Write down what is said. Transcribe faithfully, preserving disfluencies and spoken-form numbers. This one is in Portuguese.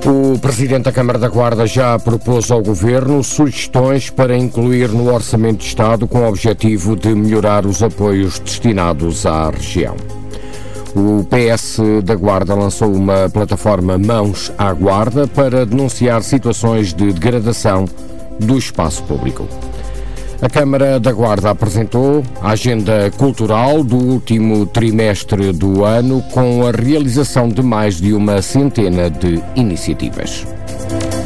O Presidente da Câmara da Guarda já propôs ao Governo sugestões para incluir no Orçamento de Estado com o objetivo de melhorar os apoios destinados à região. O P S da Guarda lançou uma plataforma Mãos à Guarda para denunciar situações de degradação do espaço público. A Câmara da Guarda apresentou a agenda cultural do último trimestre do ano com a realização de mais de uma centena de iniciativas.